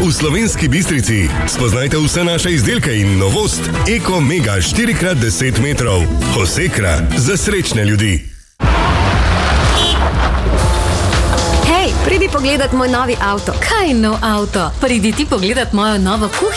V Slovenski Bistrici spoznajte vse naše izdelke in novost Eko Mega 4x10 metrov. Hosekra za srečne ljudi. Hej, pridi pogledat moj novi avto. Kaj nov avto? Pridi ti pogledat mojo novo kuhinjo.